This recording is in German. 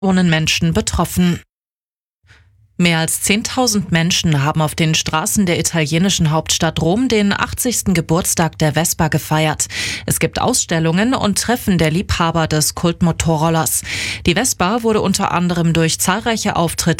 Millionen Menschen betroffen. Mehr als 10.000 Menschen haben auf den Straßen der italienischen Hauptstadt Rom den 80. Geburtstag der Vespa gefeiert. Es gibt Ausstellungen und Treffen der Liebhaber des Kultmotorrollers. Die Vespa wurde unter anderem durch zahlreiche Auftritte